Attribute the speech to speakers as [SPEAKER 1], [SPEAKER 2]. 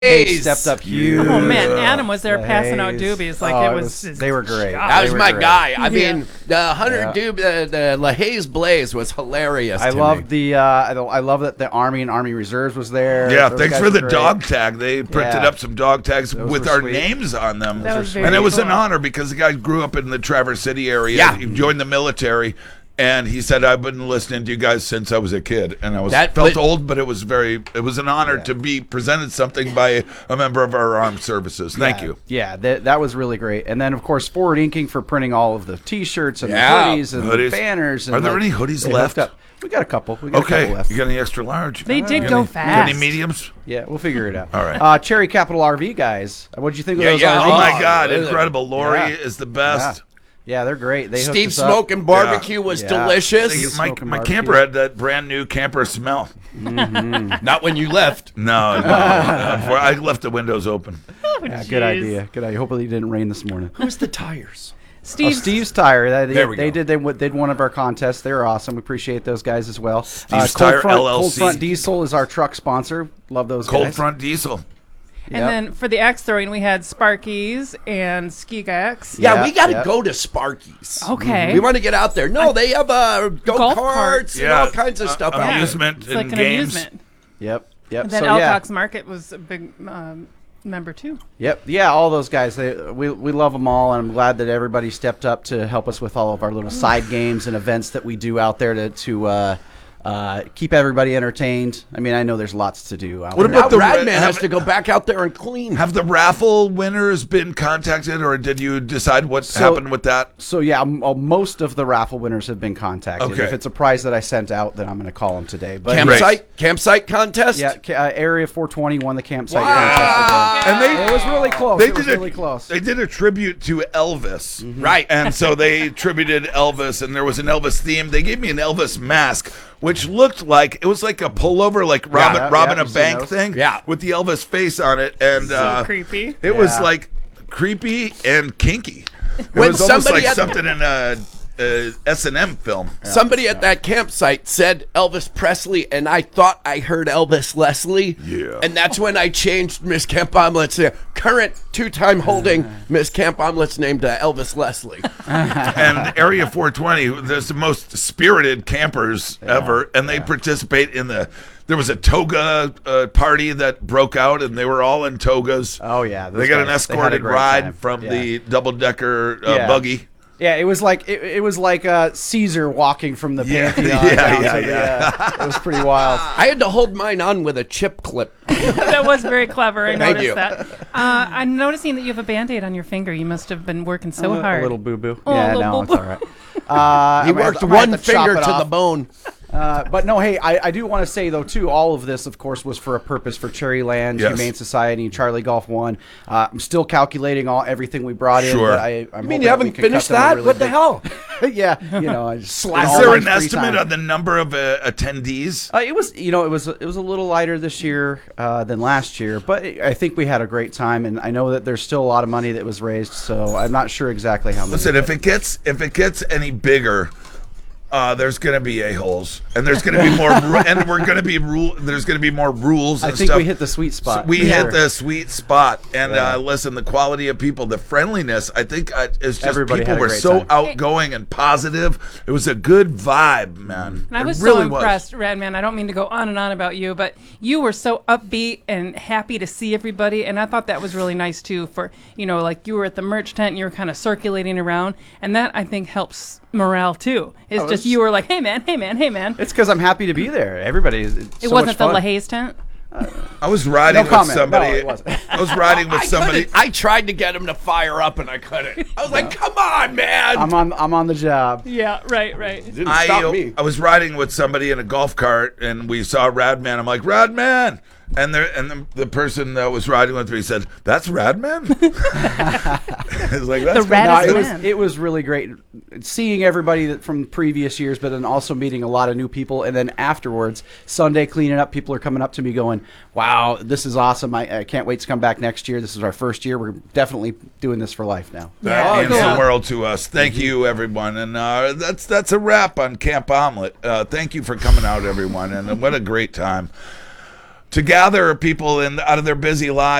[SPEAKER 1] stepped up huge.
[SPEAKER 2] Oh man, Adam was there
[SPEAKER 1] The
[SPEAKER 2] passing out
[SPEAKER 1] Hayes.
[SPEAKER 2] doobies like
[SPEAKER 1] Oh,
[SPEAKER 2] it was.
[SPEAKER 1] they were great.
[SPEAKER 3] That was
[SPEAKER 1] They were
[SPEAKER 3] my
[SPEAKER 1] great.
[SPEAKER 3] guy. I mean, the
[SPEAKER 1] Yeah.
[SPEAKER 3] the LaHaye Blaze was hilarious.
[SPEAKER 1] I
[SPEAKER 3] to
[SPEAKER 1] loved
[SPEAKER 3] me.
[SPEAKER 1] I love that the Army and Army Reserves was there.
[SPEAKER 4] Yeah,
[SPEAKER 1] Those
[SPEAKER 4] thanks
[SPEAKER 1] guys
[SPEAKER 4] for
[SPEAKER 1] were
[SPEAKER 4] the
[SPEAKER 1] great.
[SPEAKER 4] dog tag. They printed
[SPEAKER 1] Yeah.
[SPEAKER 4] up some dog tags
[SPEAKER 1] Those
[SPEAKER 4] with
[SPEAKER 1] were
[SPEAKER 4] our
[SPEAKER 1] sweet.
[SPEAKER 4] names on them.
[SPEAKER 2] That was very
[SPEAKER 4] And it was an
[SPEAKER 2] cool.
[SPEAKER 4] honor because the guy grew up in the Traverse City area.
[SPEAKER 3] Yeah.
[SPEAKER 4] He joined the military. And he said, I've been listening to you guys since I was a kid. And I felt old, but it was an honor to be presented something by a member of our armed services. Thank you.
[SPEAKER 1] Yeah, that was really great. And then, of course, Forward Inking for printing all of the T-shirts and
[SPEAKER 3] Yeah.
[SPEAKER 1] the hoodies and
[SPEAKER 4] Hoodies.
[SPEAKER 1] the banners. And
[SPEAKER 4] Are there any hoodies
[SPEAKER 1] they
[SPEAKER 4] left?
[SPEAKER 1] hooked up. We got a couple. We got a couple
[SPEAKER 4] Okay.
[SPEAKER 1] left.
[SPEAKER 4] You got any extra large?
[SPEAKER 2] They did
[SPEAKER 4] You
[SPEAKER 2] go
[SPEAKER 4] got
[SPEAKER 2] fast.
[SPEAKER 4] any mediums?
[SPEAKER 1] Yeah, we'll figure it out.
[SPEAKER 4] All right.
[SPEAKER 1] Cherry Capital RV guys. What'd you think of
[SPEAKER 3] Yeah,
[SPEAKER 1] those
[SPEAKER 3] yeah.
[SPEAKER 1] RVs?
[SPEAKER 4] Oh, my
[SPEAKER 3] Oh,
[SPEAKER 4] God.
[SPEAKER 3] really?
[SPEAKER 4] Incredible. Lori
[SPEAKER 1] Yeah.
[SPEAKER 4] is the best.
[SPEAKER 1] Yeah, they're great. They hooked
[SPEAKER 3] Steve
[SPEAKER 1] us up.
[SPEAKER 3] Smoking Barbecue was
[SPEAKER 1] Yeah.
[SPEAKER 3] delicious.
[SPEAKER 4] My
[SPEAKER 1] Smoking
[SPEAKER 4] camper
[SPEAKER 1] barbecue.
[SPEAKER 4] had that brand new camper smell.
[SPEAKER 3] Not when you left.
[SPEAKER 4] No. I left the windows open.
[SPEAKER 1] Yeah, good idea. Good idea. Hopefully it didn't rain this morning.
[SPEAKER 3] Who's the tires?
[SPEAKER 1] Steve's Tire.
[SPEAKER 3] There we
[SPEAKER 1] They
[SPEAKER 3] go.
[SPEAKER 1] did one of our contests. They were awesome. We appreciate those guys as well.
[SPEAKER 4] Steve's Tire
[SPEAKER 1] Cold
[SPEAKER 4] LLC.
[SPEAKER 1] Front Diesel is our truck sponsor. Love those
[SPEAKER 4] Cold
[SPEAKER 1] guys.
[SPEAKER 4] front diesel.
[SPEAKER 2] And
[SPEAKER 1] Yep.
[SPEAKER 2] then for the axe throwing, we had Sparkies and Ski Gax.
[SPEAKER 3] Yeah,
[SPEAKER 1] Yeah,
[SPEAKER 3] we got to
[SPEAKER 1] yeah.
[SPEAKER 3] go to Sparky's.
[SPEAKER 2] Okay.
[SPEAKER 3] We want to get out there. No, they have
[SPEAKER 2] Golf
[SPEAKER 3] go-karts
[SPEAKER 2] carts.
[SPEAKER 3] and all kinds of stuff out there.
[SPEAKER 4] Amusement
[SPEAKER 2] It's
[SPEAKER 4] and
[SPEAKER 2] like an
[SPEAKER 4] games.
[SPEAKER 2] amusement.
[SPEAKER 1] Yep.
[SPEAKER 2] And then
[SPEAKER 1] So, yeah.
[SPEAKER 2] Alcox Market was a big member too.
[SPEAKER 1] Yep. Yeah, all those guys. We love them all, and I'm glad that everybody stepped up to help us with all of our little side games and events that we do out there to keep everybody entertained. I mean, I know there's lots to do out
[SPEAKER 4] What
[SPEAKER 1] there.
[SPEAKER 4] about
[SPEAKER 3] Now
[SPEAKER 4] the
[SPEAKER 3] Radman has to go back out there and clean.
[SPEAKER 4] Have the raffle winners been contacted, or did you decide what happened with that?
[SPEAKER 1] So yeah, most of the raffle winners have been contacted.
[SPEAKER 4] Okay.
[SPEAKER 1] If it's a prize that I sent out, then I'm going to call them today. But
[SPEAKER 3] Campsite contest?
[SPEAKER 1] yeah, Area 420 won the campsite
[SPEAKER 3] Wow.
[SPEAKER 1] contest.
[SPEAKER 4] And
[SPEAKER 1] It was really close.
[SPEAKER 4] They
[SPEAKER 1] It was
[SPEAKER 4] did
[SPEAKER 1] really close.
[SPEAKER 4] They did a tribute to Elvis,
[SPEAKER 3] Right.
[SPEAKER 4] and so they tributed Elvis, and there was an Elvis theme. They gave me an Elvis mask, which looked like it was like a pullover, like robbing a
[SPEAKER 1] you've seen
[SPEAKER 4] bank
[SPEAKER 1] those.
[SPEAKER 4] thing,
[SPEAKER 3] Yeah.
[SPEAKER 4] with the Elvis face on it, and
[SPEAKER 2] Creepy.
[SPEAKER 4] it was
[SPEAKER 1] Yeah.
[SPEAKER 4] like creepy and kinky. It
[SPEAKER 3] When
[SPEAKER 4] was almost
[SPEAKER 3] somebody
[SPEAKER 4] like
[SPEAKER 3] at-
[SPEAKER 4] something in a S&M film.
[SPEAKER 3] Somebody at that campsite said Elvis Presley, and I thought I heard Elvis Leslie.
[SPEAKER 4] Yeah.
[SPEAKER 3] And that's when I changed Miss Camp Omelet's current two-time holding Miss Camp Omelet's name to Elvis Leslie.
[SPEAKER 4] And Area 420, there's the most spirited campers ever, and they participate in there was a toga party that broke out, and they were all in togas.
[SPEAKER 1] Oh, yeah, those
[SPEAKER 4] They got an
[SPEAKER 1] guys, they had a
[SPEAKER 4] escorted
[SPEAKER 1] great
[SPEAKER 4] ride
[SPEAKER 1] time.
[SPEAKER 4] from
[SPEAKER 1] Yeah.
[SPEAKER 4] the double-decker
[SPEAKER 1] Yeah.
[SPEAKER 4] buggy.
[SPEAKER 1] Yeah, it was like Caesar walking from the Pantheon.
[SPEAKER 4] Yeah,
[SPEAKER 1] down
[SPEAKER 4] yeah,
[SPEAKER 1] to the, it was pretty wild.
[SPEAKER 3] I had to hold mine on with a chip clip.
[SPEAKER 2] That was very clever. I
[SPEAKER 3] Thank
[SPEAKER 2] noticed
[SPEAKER 3] you.
[SPEAKER 2] that. I'm noticing that you have a Band-Aid on your finger. You must have been working so hard.
[SPEAKER 1] A little boo boo.
[SPEAKER 2] Oh,
[SPEAKER 1] Yeah,
[SPEAKER 2] a
[SPEAKER 1] no,
[SPEAKER 2] little
[SPEAKER 1] it's
[SPEAKER 2] boo-boo.
[SPEAKER 1] all right.
[SPEAKER 3] He worked one finger to the bone.
[SPEAKER 1] But no, hey, I do want to say though too, all of this, of course, was for a purpose for Cherryland,
[SPEAKER 4] Yes.
[SPEAKER 1] Humane Society, Charlie Golf One. I'm still calculating everything we brought in.
[SPEAKER 4] Sure.
[SPEAKER 1] But I'm
[SPEAKER 3] You
[SPEAKER 1] hoping
[SPEAKER 3] mean you
[SPEAKER 1] that we
[SPEAKER 3] haven't
[SPEAKER 1] can cut
[SPEAKER 3] finished
[SPEAKER 1] them a
[SPEAKER 3] that?
[SPEAKER 1] really
[SPEAKER 3] What the
[SPEAKER 1] big-
[SPEAKER 3] hell?
[SPEAKER 1] Yeah, I just
[SPEAKER 3] Slap
[SPEAKER 4] Is
[SPEAKER 1] all
[SPEAKER 4] there
[SPEAKER 1] my
[SPEAKER 4] an
[SPEAKER 1] free
[SPEAKER 4] estimate
[SPEAKER 1] time.
[SPEAKER 4] on the number of attendees?
[SPEAKER 1] It was, it was a little lighter this year than last year, but I think we had a great time, and I know that there's still a lot of money that was raised, so I'm not sure exactly how much.
[SPEAKER 4] Listen, if it gets any bigger, there's going to be a-holes, and there's going to be more, and we're going to be there's going to be more rules.
[SPEAKER 1] I
[SPEAKER 4] And
[SPEAKER 1] think
[SPEAKER 4] stuff.
[SPEAKER 1] we hit the sweet spot.
[SPEAKER 4] So we
[SPEAKER 1] for
[SPEAKER 4] hit
[SPEAKER 1] sure.
[SPEAKER 4] the sweet spot, and
[SPEAKER 1] Yeah.
[SPEAKER 4] listen, the quality of people, the friendliness. I think it's just
[SPEAKER 1] Everybody
[SPEAKER 4] people
[SPEAKER 1] had a
[SPEAKER 4] were
[SPEAKER 1] great
[SPEAKER 4] so
[SPEAKER 1] time.
[SPEAKER 4] outgoing and positive. It was a good vibe, man.
[SPEAKER 2] And I was
[SPEAKER 4] it really
[SPEAKER 2] so impressed, Radman. I don't mean to go on and on about you, but you were so upbeat and happy to see everybody, and I thought that was really nice too. For like you were at the merch tent, and you were kind of circulating around, and that I think helps morale too. It's just you were like, hey man, hey man, hey man.
[SPEAKER 1] It's because I'm happy to be there. Everybody.
[SPEAKER 2] It wasn't the LaHaye's tent.
[SPEAKER 4] I was riding
[SPEAKER 1] No comment.
[SPEAKER 4] with somebody.
[SPEAKER 1] No, it wasn't.
[SPEAKER 4] I was riding with somebody.
[SPEAKER 3] I tried to get him to fire up, and I couldn't. I was like, come on, man.
[SPEAKER 1] I'm on the job.
[SPEAKER 2] Yeah, right.
[SPEAKER 3] Didn't stop me.
[SPEAKER 4] I was riding with somebody in a golf cart, and we saw Radman. I'm like, Radman! And the person that was riding with me said, "That's Radman." I was like, "That's
[SPEAKER 2] The Rad-
[SPEAKER 1] No,
[SPEAKER 2] Man.
[SPEAKER 1] it was really great seeing everybody from previous years, but then also meeting a lot of new people. And then afterwards, Sunday cleaning up, people are coming up to me going, "Wow, this is awesome! I can't wait to come back next year. This is our first year. We're definitely doing this for life now."
[SPEAKER 4] That
[SPEAKER 2] Yeah,
[SPEAKER 4] means
[SPEAKER 2] cool.
[SPEAKER 4] the world to us. Thank you, everyone, and that's a wrap on Camp Omelet. Thank you for coming out, everyone, and what a great time. to gather people out of their busy lives